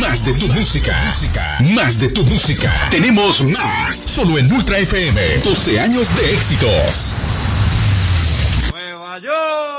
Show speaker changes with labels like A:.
A: Más de tu música. Más de tu música. Tenemos más. Solo en Ultra FM. 12 años de éxitos.
B: Nueva York.